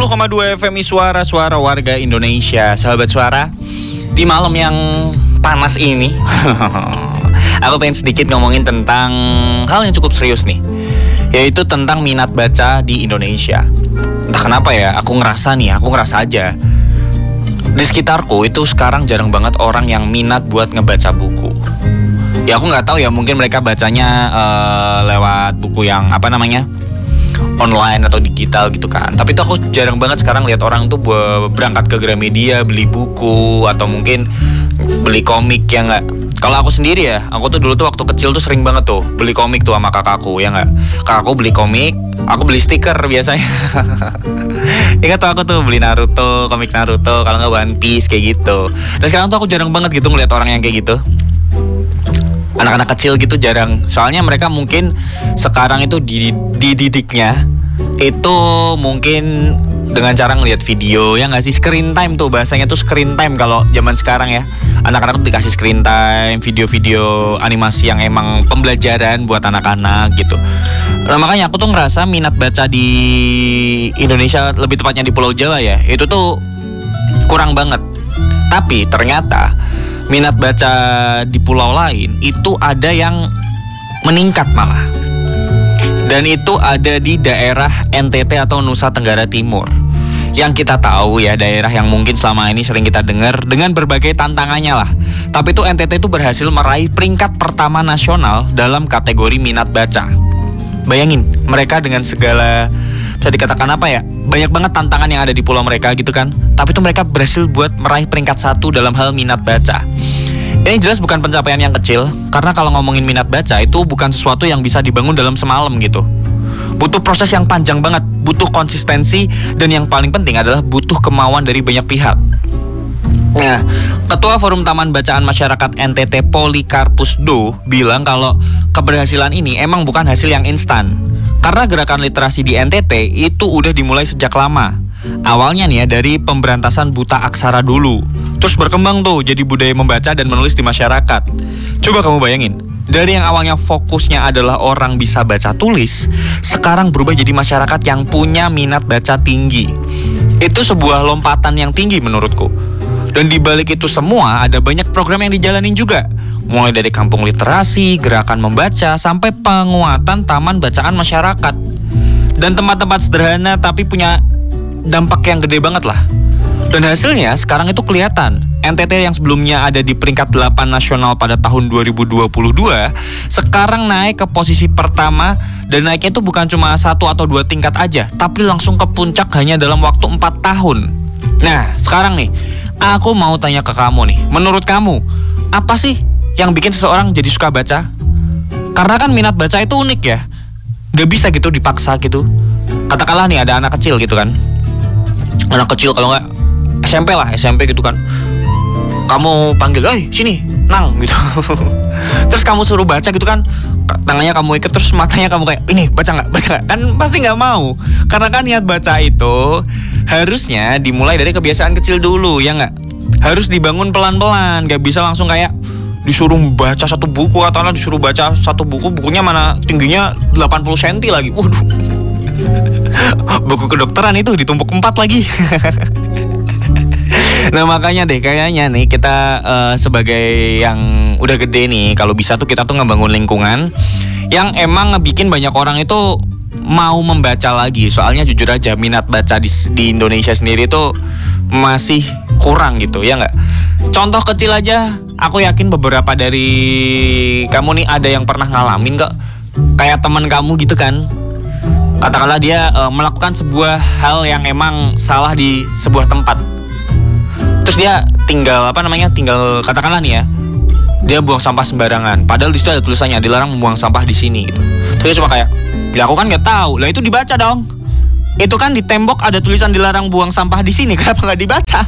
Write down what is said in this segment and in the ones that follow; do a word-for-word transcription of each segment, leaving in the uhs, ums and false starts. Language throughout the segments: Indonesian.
koma dua F M I Suara Suara Warga Indonesia. Sahabat Suara, di malam yang panas ini aku pengen sedikit ngomongin tentang hal yang cukup serius nih, yaitu tentang minat baca di Indonesia. Entah kenapa ya, aku ngerasa nih, aku ngerasa aja di sekitarku itu sekarang jarang banget orang yang minat buat ngebaca buku. Ya aku nggak tahu ya, mungkin mereka bacanya uh, lewat buku yang apa namanya online atau digital gitu kan. Tapi tuh aku jarang banget sekarang lihat orang tuh berangkat ke Gramedia beli buku atau mungkin beli komik, ya nggak. Kalau aku sendiri ya, aku tuh dulu tuh waktu kecil tuh sering banget tuh beli komik tuh sama kakakku, ya nggak. Kakakku beli komik, aku beli stiker biasanya. Ingat tuh aku tuh beli Naruto, komik Naruto, kalau nggak One Piece kayak gitu. Dan sekarang tuh aku jarang banget gitu ngeliat orang yang kayak gitu. Anak-anak kecil gitu jarang. Soalnya mereka mungkin sekarang itu dididiknya itu mungkin dengan cara ngeliat video, ya nggak sih, screen time tuh bahasanya tuh screen time kalau zaman sekarang ya. Anak-anak tuh dikasih screen time, video-video animasi yang emang pembelajaran buat anak-anak gitu. Nah makanya aku tuh ngerasa minat baca di Indonesia, lebih tepatnya di Pulau Jawa ya, itu tuh kurang banget. Tapi ternyata minat baca di pulau lain itu ada yang meningkat malah. Dan itu ada di daerah N T T atau Nusa Tenggara Timur. Yang kita tahu ya, daerah yang mungkin selama ini sering kita dengar dengan berbagai tantangannya lah. Tapi itu N T T itu berhasil meraih peringkat pertama nasional dalam kategori minat baca. Bayangin, mereka dengan segala, bisa dikatakan apa ya, banyak banget tantangan yang ada di pulau mereka gitu kan. Tapi itu mereka berhasil buat meraih peringkat satu dalam hal minat baca. Ini jelas bukan pencapaian yang kecil, karena kalau ngomongin minat baca itu bukan sesuatu yang bisa dibangun dalam semalam gitu. Butuh proses yang panjang banget, butuh konsistensi, dan yang paling penting adalah butuh kemauan dari banyak pihak. Nah, Ketua Forum Taman Bacaan Masyarakat N T T Polikarpus Do bilang kalau keberhasilan ini emang bukan hasil yang instan. Karena gerakan literasi di N T T itu udah dimulai sejak lama. Awalnya nih ya dari pemberantasan buta aksara dulu. Terus berkembang tuh jadi budaya membaca dan menulis di masyarakat. Coba kamu bayangin, dari yang awalnya fokusnya adalah orang bisa baca tulis, sekarang berubah jadi masyarakat yang punya minat baca tinggi. Itu sebuah lompatan yang tinggi menurutku. Dan di balik itu semua ada banyak program yang dijalanin juga. Mulai dari kampung literasi, gerakan membaca, sampai penguatan taman bacaan masyarakat. Dan tempat-tempat sederhana tapi punya dampak yang gede banget lah. Dan hasilnya sekarang itu kelihatan. N T T yang sebelumnya ada di peringkat delapan nasional pada tahun dua ribu dua puluh dua, sekarang naik ke posisi pertama. Dan naiknya itu bukan cuma satu atau dua tingkat aja, tapi langsung ke puncak hanya dalam waktu empat tahun. Nah sekarang nih, aku mau tanya ke kamu nih, menurut kamu apa sih yang bikin seseorang jadi suka baca? Karena kan minat baca itu unik ya, gak bisa gitu dipaksa gitu. Katakanlah nih ada anak kecil gitu kan, anak kecil kalau nggak S M P lah, S M P gitu kan, kamu panggil, eh sini, nang gitu. Terus kamu suruh baca gitu kan, tangannya kamu ikat, terus matanya kamu kayak, ini baca nggak, baca nggak, kan pasti nggak mau. Karena kan niat baca itu harusnya dimulai dari kebiasaan kecil dulu, ya nggak? Harus dibangun pelan-pelan, nggak bisa langsung kayak disuruh baca satu buku atau disuruh baca satu buku, bukunya mana tingginya delapan puluh sentimeter lagi. Waduh. Buku kedokteran itu ditumpuk empat lagi. Nah makanya deh kayaknya nih kita uh, sebagai yang udah gede nih, kalau bisa tuh kita tuh ngebangun lingkungan yang emang ngebikin banyak orang itu mau membaca lagi. Soalnya jujur aja minat baca di, di Indonesia sendiri tuh masih kurang gitu, ya nggak? Contoh kecil aja, aku yakin beberapa dari kamu nih ada yang pernah ngalamin nggak? Kayak teman kamu gitu kan, katakanlah dia uh, melakukan sebuah hal yang emang salah di sebuah tempat. Terus dia tinggal apa namanya tinggal katakanlah nih ya, dia buang sampah sembarangan. Padahal di situ ada tulisannya dilarang membuang sampah di sini gitu. Terus dia cuma kayak, ya aku kan nggak tahu. Lah itu dibaca dong. Itu kan di tembok ada tulisan dilarang buang sampah di sini. Kenapa nggak dibaca?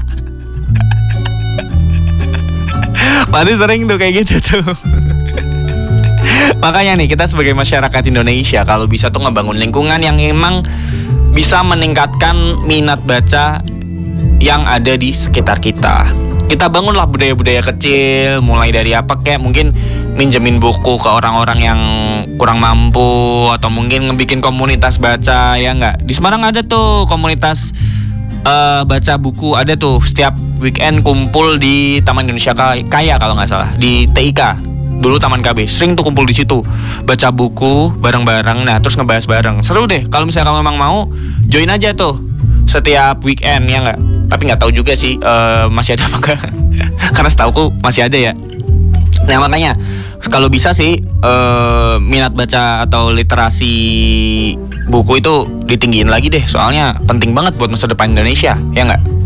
Pasti sering tuh kayak gitu tuh. Makanya nih kita sebagai masyarakat Indonesia kalau bisa tuh ngebangun lingkungan yang emang bisa meningkatkan minat baca yang ada di sekitar kita. Kita bangunlah budaya-budaya kecil, mulai dari apa kayak mungkin minjemin buku ke orang-orang yang kurang mampu, atau mungkin ngebikin komunitas baca, ya nggak? Di Semarang ada tuh komunitas uh, baca buku. Ada tuh setiap weekend kumpul di Taman Indonesia Kaya kalau nggak salah, di T I K. Dulu Taman K B, sering tuh kumpul di situ, baca buku bareng-bareng. Nah, terus ngebahas bareng. Seru deh. Kalau misalnya kamu memang mau, join aja tuh setiap weekend, ya nggak? Tapi nggak tahu juga sih uh, masih ada apa enggak. Karena setauku masih ada ya. Nah, makanya kalau bisa sih uh, minat baca atau literasi buku itu ditinggiin lagi deh. Soalnya penting banget buat masa depan Indonesia, ya nggak?